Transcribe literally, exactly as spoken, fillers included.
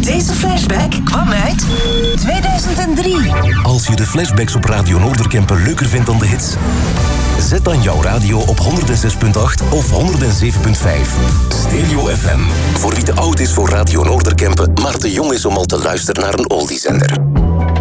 Deze flashback kwam uit tweeduizend drie. Als je de flashbacks op Radio Noorderkempen leuker vindt dan de hits, zet dan jouw radio op honderd zes komma acht of honderd zeven komma vijf. Stereo F M. Voor wie te oud is voor Radio Noorderkempen, maar te jong is om al te luisteren naar een oldiezender.